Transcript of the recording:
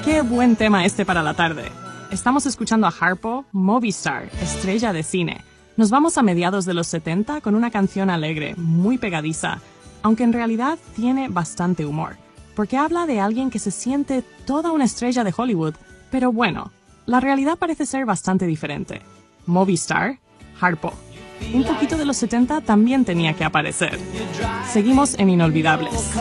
Qué buen tema este para la tarde. Estamos escuchando a Harpo, Movistar, estrella de cine. Nos vamos a mediados de los 70 con una canción alegre, muy pegadiza, aunque en realidad tiene bastante humor, porque habla de alguien que se siente toda una estrella de Hollywood, pero bueno, la realidad parece ser bastante diferente. Movistar, Harpo. Un poquito de los 70 también tenía que aparecer. Seguimos en Inolvidables.